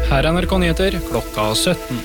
Her er NRK Nyheter, klokka 17.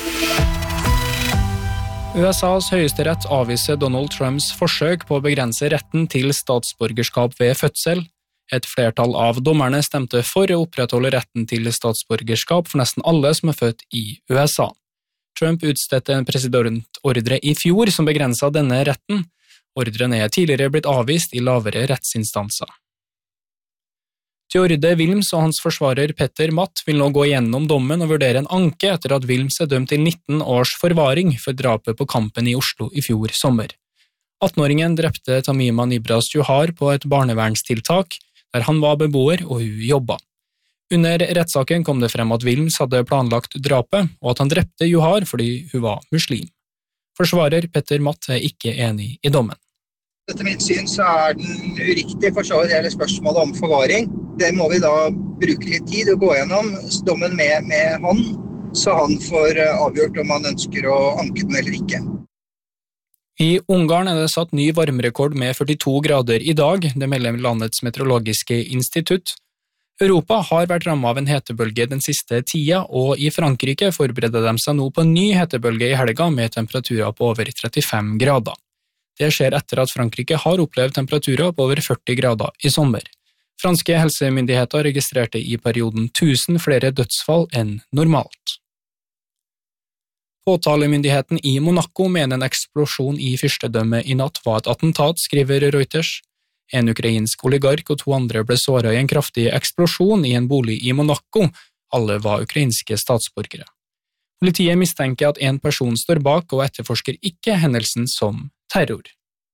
USAs høyesterett avviser Donald Trumps forsøk på å begrense retten til statsborgerskap ved fødsel. Et flertall av dommerne stemte for å opprettholde retten til statsborgerskap for nesten alle som er født i USA. Trump utstedte en presidentordre i fjor som begrenset denne retten. Ordren er tidligere blitt avvist i lavere rettsinstanser. Tjorde Wilms og hans forsvarer Petter Matt vil nå gå gjennom dommen og vurdere en anke etter at Wilms er dømt til 19 års forvaring for drapet på Kampen i Oslo i fjor sommer. 18-åringen drepte Tamima Nibras Johar på et barnevernstiltak, der han var beboer og hun jobbet. Under rettssaken kom det frem at Wilms hadde planlagt drapet, og at han drepte Johar fordi hun var muslim. Forsvarer Petter Matt er ikke enig i dommen. Etter mitt syn så er den uriktig for så vidt gjelder spørsmålet om forvaring. Det må vi da bruke litt tid og gå gjennom dommen med han, så han får avgjort om han ønsker å anke den eller ikke. I Ungarn er det satt ny varmerekord med 42 grader i dag, det melder landets meteorologiske institutt. Europa har vært rammet av en hetebølge den siste tida, og i Frankrike forbereder de seg nå på en ny hetebølge i helga med temperaturer på over 35 grader. Det skjer etter at Frankrike har opplevd temperaturer på over 40 grader i sommer. Franske helsemyndigheter registrerte i perioden 1000 flere dødsfall enn normalt. Påtalemyndigheten i Monaco mener en eksplosjon i fyrstedømmet i natt var et attentat, skriver Reuters. En ukrainsk oligark og 2 andre ble såret i en kraftig eksplosjon i en bolig i Monaco. Alle var ukrainske statsborgere. Politiet mistenker at en person står bak og etterforsker ikke hendelsen som terror.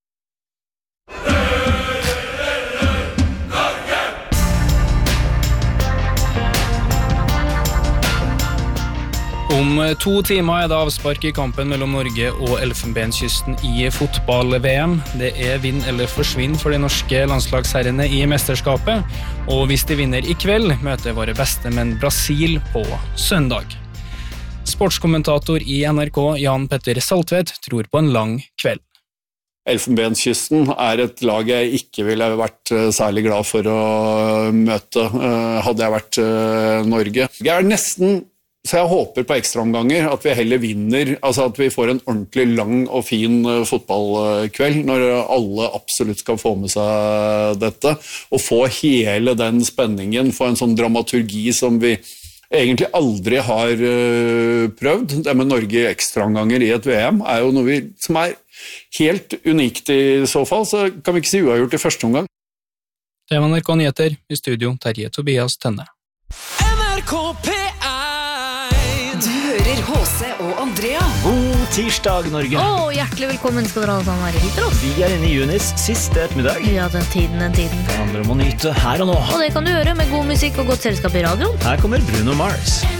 Om 2 timer er det avspark i kampen mellom Norge og Elfenbenskysten i fotball-VM. Det er vinn eller forsvinn for de norske landslagsherrene i mesterskapet, og hvis de vinner i kveld, møter våre beste menn Brasil på søndag. Sportskommentator i NRK Jan Petter Saltvedt tror på en lang kveld. Elfenbenskysten er et lag jeg ikke ville vært særlig glad for å møte, hadde jeg vært Norge. Jeg er nesten, så jeg håper på ekstraomganger, at vi heller vinner, altså at vi får en ordentlig lang og fin fotballkveld, når alle absolutt skal få med seg dette, og få hele den spenningen, få en sånn dramaturgi som vi egentlig aldri har prøvd. Det med Norge i ekstraomganger i et VM er jo noe som er helt unikt i så fall, så kan vi ikke si uavgjort i første omgang. Det var NRK Nyheter, i studio Terje Tobias Tønne. NRK P1. Du hører H.C. og Andrea. God tirsdag, Norge. Hjertelig velkommen skal dere alle sammen være hit til oss. Vi er inne i junis siste ettermiddag. Ja, den tiden. Det handler om å nyte her og nå. Og det kan du gjøre med god musikk og godt selskap i radioen. Her kommer Bruno Mars.